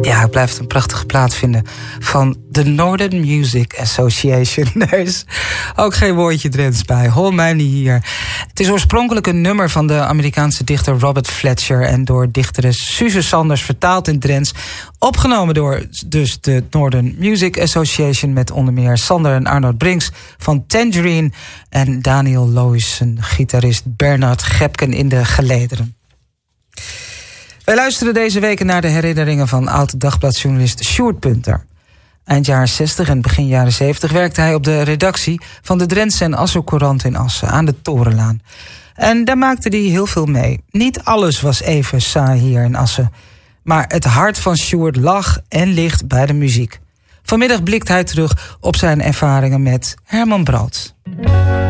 Ja, ik blijf het een prachtige plaat vinden van de Northern Music Association. Er is ook geen woordje Drents bij. Hoor mij niet hier. Het is oorspronkelijk een nummer van de Amerikaanse dichter Robert Fletcher en door dichteres Suze Sanders vertaald in Drents. Opgenomen door dus de Northern Music Association met onder meer Sander en Arnoud Brinks van Tangerine en Daniel Loijsen, gitarist Bernard Gepken in de gelederen. Wij luisteren deze weken naar de herinneringen van oud-dagbladjournalist Sjoerd Punter. Eind jaren 60 en begin jaren 70 werkte hij op de redactie van de Drentse en Asso-courant in Assen aan de Torenlaan. En daar maakte hij heel veel mee. Niet alles was even saai hier in Assen. Maar het hart van Sjoerd lag en ligt bij de muziek. Vanmiddag blikt hij terug op zijn ervaringen met Herman Brood.